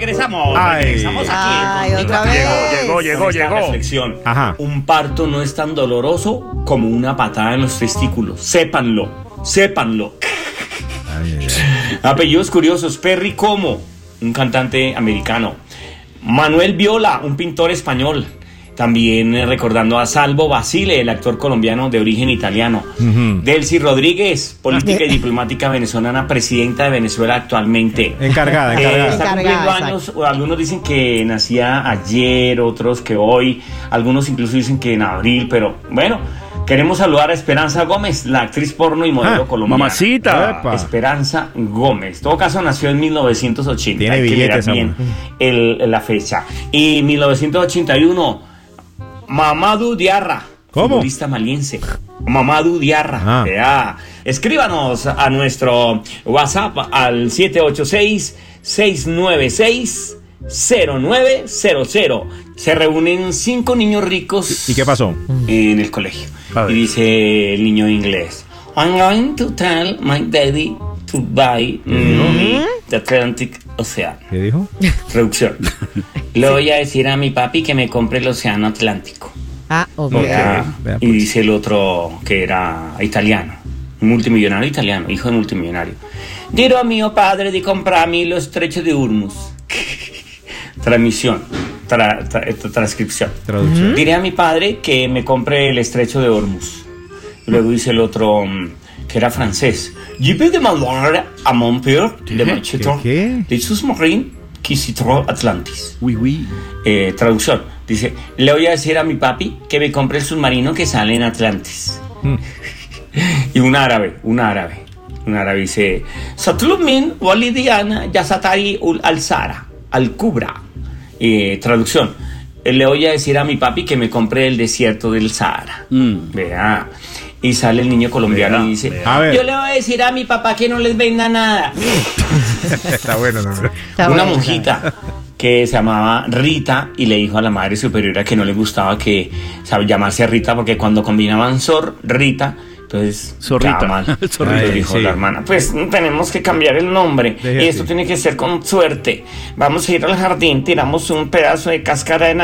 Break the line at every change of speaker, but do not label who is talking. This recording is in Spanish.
regresamos aquí.
Ay, otra vez.
Llegó. Reflexión.
Ajá.
Un parto no es tan doloroso como una patada en los testículos. Sépanlo. Apellidos curiosos. Perry Como, un cantante americano. Manuel Viola, un pintor español. También recordando a Salvo Basile, el actor colombiano de origen italiano. Delcy Rodríguez, política y diplomática venezolana, presidenta de Venezuela actualmente.
Encargada.
Está cumpliendo años. Algunos dicen que nacía ayer, otros que hoy, algunos incluso dicen que en abril, pero bueno, queremos saludar a Esperanza Gómez, la actriz porno y modelo colombiana.
Mamacita.
Epa.
Esperanza Gómez. En todo caso nació en 1980.
Tiene
Hay que
billetes,
mirar bien la fecha. Y 1981, Mamadou Diarra, futbolista maliense. Mamadou Diarra. Escríbanos a nuestro WhatsApp al 786-696-0900. Se reúnen 5 niños ricos.
¿Y qué pasó?
En el colegio. Y dice el niño inglés: I'm going to tell my daddy to buy me the Atlantic Ocean.
¿Qué dijo?
Traducción: le voy a decir a mi papi que me compre el océano Atlántico.
Ok.
Vea,
Vea,
y
pues.
dice el otro, que era italiano, un multimillonario italiano, hijo de multimillonario: dirò a mio padre di comprarmi lo stretto di Hormuz. Transcripción.
Traducción.
Diré a mi padre que me compre el estrecho de Hormuz. Luego dice el otro, que era francés: je peux demander à mon père de m'acheter
¿Qué?
des sous-marins qui citró Atlantis.
Oui.
Traducción: dice, le voy a decir a mi papi que me compre el submarino que sale en Atlantis. Y un árabe dice: Satlumin walidiana yasatari al-Sara, al-Kubra. Traducción: le voy a decir a mi papi que me compre el desierto del Sahara. Vea. Y sale el niño colombiano y dice:
A ver.
yo le voy a decir a mi papá que no les venda nada.
Está bueno, ¿no?
Una monjita que se llamaba Rita y le dijo a la madre superiora que no le gustaba que llamarse Rita, porque cuando combinaban Rita, entonces
Zorrita.
quedaba mal.
Zorrita.
Entonces dijo
Sí.
la hermana: pues tenemos que cambiar el nombre.
Deje
Y esto
así.
tiene que ser con suerte. Vamos a ir al jardín, tiramos un pedazo de cáscara de